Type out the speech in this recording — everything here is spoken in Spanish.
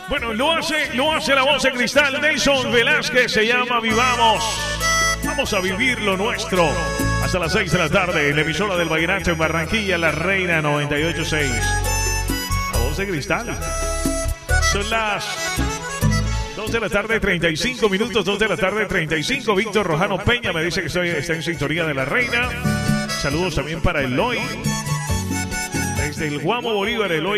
Bueno, lo hace la voz de cristal. Nelson Velázquez se llama Vivamos. Vamos a vivir lo nuestro. Hasta las 6 de la tarde en la emisora del Vallenato en Barranquilla, La Reina 98.6. La voz de cristal. Son las 2 de la tarde, 35 minutos, 2 de la tarde, 35. Víctor Rojano Peña me dice que está en sintonía de La Reina. Saludos también para Eloy. Desde el Guamo Bolívar, Eloy.